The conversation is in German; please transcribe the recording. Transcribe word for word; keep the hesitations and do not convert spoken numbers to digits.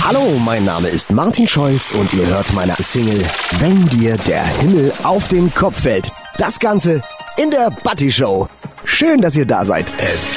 Hallo, mein Name ist Martin Scheuß und ihr hört meine Single Wenn dir der Himmel auf den Kopf fällt. Das Ganze in der Batti Show. Schön, dass ihr da seid. Es